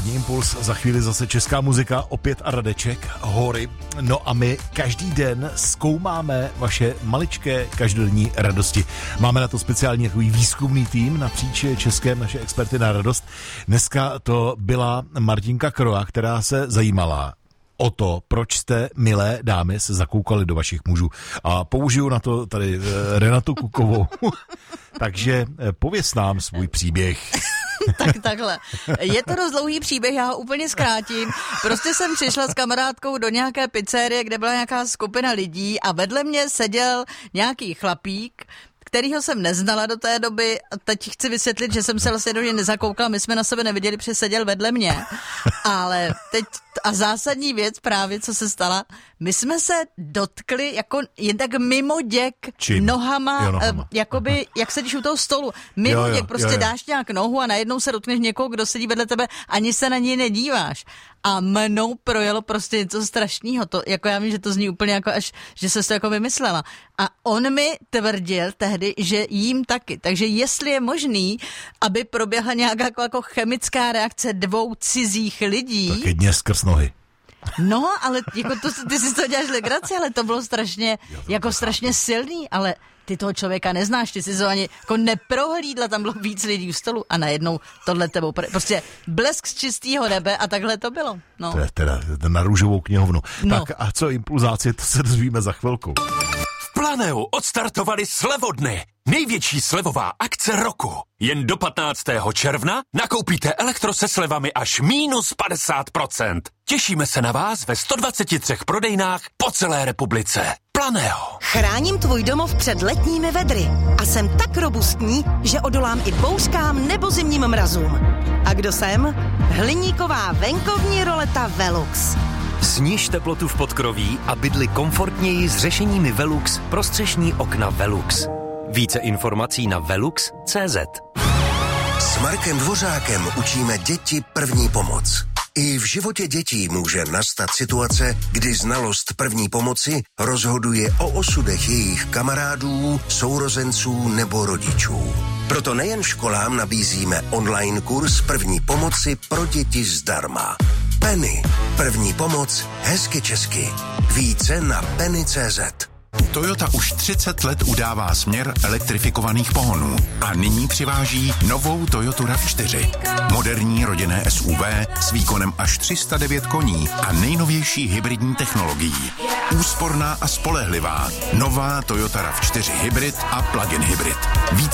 Sobotní impuls, za chvíli zase česká muzika, opět a Radeček, Hory. No a my každý den zkoumáme vaše maličké každodenní radosti. Máme na to speciálně takový výzkumný tým napříč Českém, naše experty na radost. Dneska to byla Martinka Kroa, která se zajímala o to, proč jste, milé dámy, se zakoukali do vašich mužů. A použiju na to tady Renatu Kukovou. Takže pověz nám svůj příběh. Tak takhle. Je to dost dlouhý příběh, já ho úplně zkrátím. Prostě jsem přišla s kamarádkou do nějaké pizzerie, kde byla nějaká skupina lidí a vedle mě seděl nějaký chlapík, kterýho jsem neznala do té doby. Teď chci vysvětlit, že jsem se vlastně do něj nezakoukala, my jsme na sebe neviděli, protože seděl vedle mě. Ale teď a zásadní věc právě, co se stala, my jsme se dotkli jako jen tak mimo děk nohama, jakoby, jak sedíš u toho stolu. Mimo děk, prostě dáš nějak nohu a najednou se dotkneš někoho, kdo sedí vedle tebe, ani se na něj nedíváš. A mnou projelo prostě něco strašného. To, jako já vím, že to zní úplně jako až, že se to jako vymyslela. A on mi tvrdil tehdy, že jím taky. Takže jestli je možný, aby proběhla nějaká jako chemická reakce dvou cizích lidí. Tak jedně skrz nohy. No, ale jako ty si to děláš legraci, ale to bylo strašně, jako strašně silný, ale ty toho člověka neznáš, ty si to ani jako neprohlídla, tam bylo víc lidí u stolu a najednou tohle tebou, prostě blesk z čistého nebe a takhle to bylo. No. To je teda na růžovou knihovnu. No. Tak a co impulzáci, to se dozvíme za chvilku. V Planeu odstartovali slevodny. Největší slevová akce roku. Jen do 15. června nakoupíte elektro se slevami až -50%. Těšíme se na vás ve 123 prodejnách po celé republice. Planeo. Chráním tvůj domov před letními vedry a jsem tak robustní, že odolám i bouřkám nebo zimním mrazům. A kdo jsem? Hliníková venkovní roleta Velux. Sniž teplotu v podkroví a bydli komfortněji s řešeními Velux pro střešní okna Velux. Více informací na velux.cz. S Markem Dvořákem učíme děti první pomoc. I v životě dětí může nastat situace, kdy znalost první pomoci rozhoduje o osudech jejich kamarádů, sourozenců nebo rodičů. Proto nejen školám nabízíme online kurz první pomoci pro děti zdarma. Penny. První pomoc hezky česky. Více na penny.cz. Toyota už 30 let udává směr elektrifikovaných pohonů a nyní přiváží novou Toyotu RAV4. Moderní rodinné SUV s výkonem až 309 koní a nejnovější hybridní technologií. Úsporná a spolehlivá. Nová Toyota RAV4 hybrid a plug-in hybrid.